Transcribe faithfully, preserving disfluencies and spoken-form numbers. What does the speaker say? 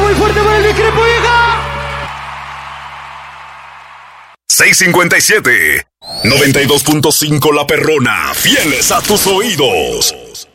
muy fuerte para el discrepo, hija. seiscientos cincuenta y siete, noventa y dos punto cinco La Perrona, fieles a tus oídos.